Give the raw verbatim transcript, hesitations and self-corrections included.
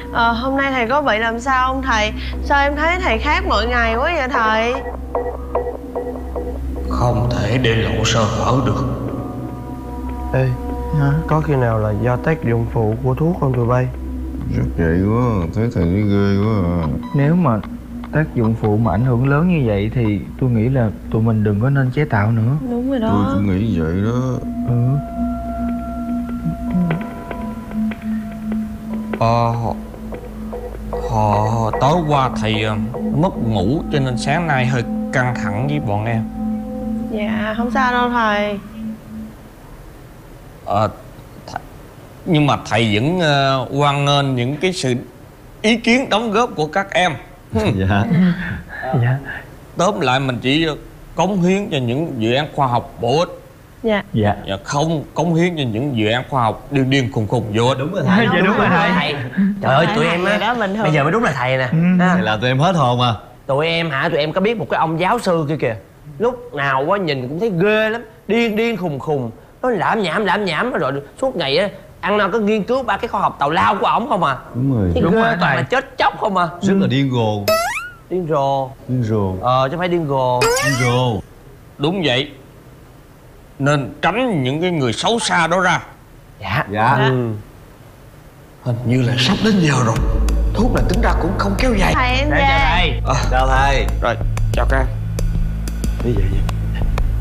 Ờ, hôm nay thầy có bị làm sao không thầy? Sao em thấy thầy khác mọi ngày quá vậy thầy? Không thể để lộ sơ hở được. Ê, Hả? có khi nào là do tác dụng phụ của thuốc không tụi bay? Rất vậy quá, thấy thầy thấy ghê quá à. Nếu mà tác dụng phụ mà ảnh hưởng lớn như vậy thì tôi nghĩ là tụi mình đừng có nên chế tạo nữa. Đúng rồi Tôi đó. cũng nghĩ vậy đó. Ừ. Ờ, họ tối qua thầy ờ, mất ngủ cho nên sáng nay hơi căng thẳng với bọn em. Dạ không sao đâu thầy. Ờ, th nhưng mà thầy vẫn uh, hoan nghênh những cái sự ý kiến đóng góp của các em. Dạ. Dạ. Tóm lại mình chỉ cống hiến cho những dự án khoa học bổ ích Dạ. Dạ. và không cống hiến cho những dự án khoa học điên điên khùng khùng vô ích. Đúng rồi thầy. Dạ đúng rồi thầy. thầy. Trời ơi tụi em á, đó bình thường. bây giờ mới đúng là thầy nè. Ừ. Ha. Thầy làm tụi em hết hồn à. Tụi em hả, tụi em có biết một cái ông giáo sư kia kìa. Lúc nào quá nhìn cũng thấy ghê lắm. Điên điên khùng khùng. Nó lãm nhảm lãm nhảm rồi suốt ngày á ăn nào có nghiên cứu ba cái khoa học tào lao của ổng không à. Đúng rồi. Thấy Đúng ghê rồi, toàn thầy. là chết chóc không à. Rất là điên rồ. Điên rồ. Điên rồ. Ờ chứ không phải điên rồ. Điên rồ. Đúng vậy. Nên tránh những cái người xấu xa đó ra. Dạ. Dạ. Ừ. Hình như là sắp đến giờ rồi. Thuốc này tính ra cũng không kéo dài. Thầy em Đây ra. chào thầy. À, Chào thầy. rồi, chào các em. Đi vậy vậy.